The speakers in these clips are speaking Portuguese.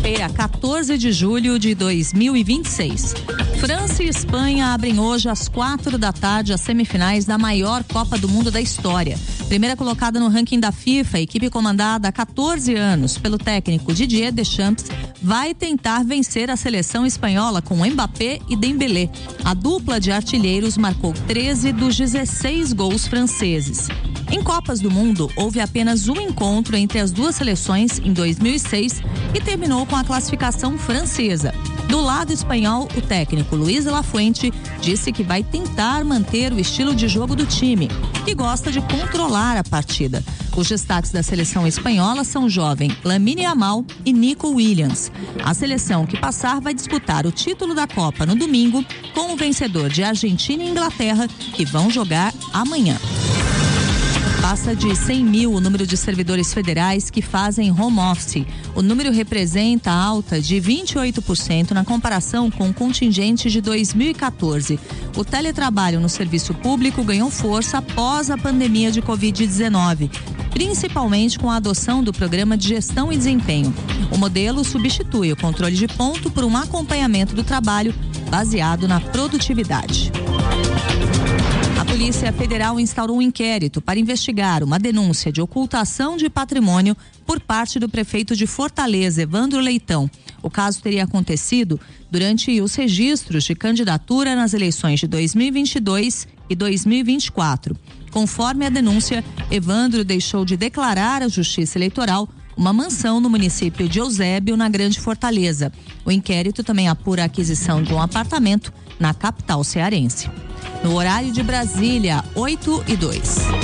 quinta-feira, 14 de julho de 2026. França e Espanha abrem hoje às 4h as semifinais da maior Copa do Mundo da história. Primeira colocada no ranking da FIFA, a equipe comandada há 14 anos pelo técnico Didier Deschamps vai tentar vencer a seleção espanhola com Mbappé e Dembélé. A dupla de artilheiros marcou 13 dos 16 gols franceses. Em Copas do Mundo, houve apenas um encontro entre as duas seleções em 2006 e terminou com a classificação francesa. Do lado espanhol, o técnico Luis de la Fuente disse que vai tentar manter o estilo de jogo do time, que gosta de controlar a partida. Os destaques da seleção espanhola são o jovem Lamine Yamal e Nico Williams. A seleção que passar vai disputar o título da Copa no domingo com o vencedor de Argentina e Inglaterra, que vão jogar amanhã. Passa de 100 mil o número de servidores federais que fazem home office. O número representa alta de 28% na comparação com o contingente de 2014. O teletrabalho no serviço público ganhou força após a pandemia de Covid-19, principalmente com a adoção do Programa de Gestão e Desempenho. O modelo substitui o controle de ponto por um acompanhamento do trabalho baseado na produtividade. A Polícia Federal instaurou um inquérito para investigar uma denúncia de ocultação de patrimônio por parte do prefeito de Fortaleza, Evandro Leitão. O caso teria acontecido durante os registros de candidatura nas eleições de 2022 e 2024. Conforme a denúncia, Evandro deixou de declarar à Justiça Eleitoral uma mansão no município de Eusébio, na Grande Fortaleza. O inquérito também apura a aquisição de um apartamento na capital cearense. No horário de Brasília, 8h02.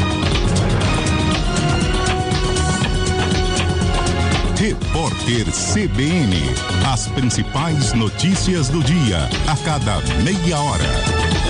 Repórter CBN. As principais notícias do dia, a cada meia hora.